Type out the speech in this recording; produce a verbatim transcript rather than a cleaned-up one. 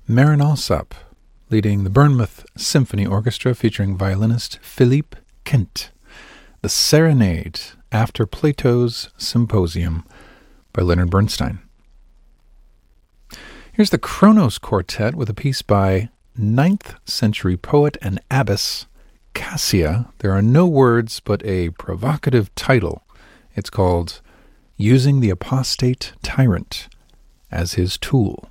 Marin Alsop, leading the Bournemouth Symphony Orchestra featuring violinist Philippe Kent. The Serenade, After Plato's Symposium, by Leonard Bernstein. Here's the Kronos Quartet with a piece by ninth century poet and abbess Cassia. There are no words but a provocative title. It's called Using the Apostate Tyrant as His Tool.